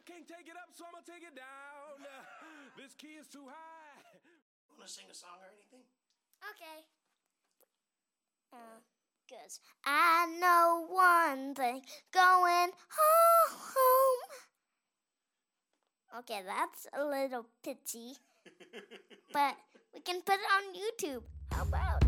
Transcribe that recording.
can't take it up, so I'm gonna take it down. This key is too high. Want to sing a song or anything? Okay. Cause I know one thing, going home. Okay, that's a little pitchy, but we can put it on YouTube. How about?